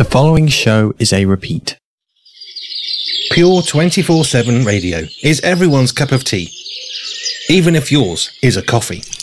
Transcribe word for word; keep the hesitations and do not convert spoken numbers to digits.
following show is a repeat. Pure twenty-four seven radio is everyone's cup of tea, even if yours is a coffee.